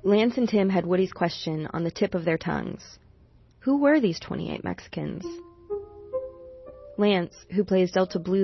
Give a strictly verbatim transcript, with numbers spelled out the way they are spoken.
Lance and Tim had Woody's question on the tip of their tongues. Who were these twenty-eight Mexicans? Lance, who plays Delta Blues